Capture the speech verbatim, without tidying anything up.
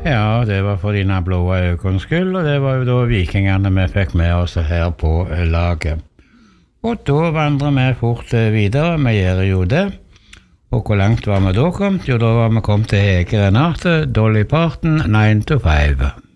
Ja, det var for dine blå øynes skyld, og det var jo da vikingene vi fikk med oss her på laget. Og da vandrer vi fort videre, vi gjør jo det. Og hvor langt var vi da kommet? Jo, da var vi kommet til Hege Renate, Dolly Parton, nine to five.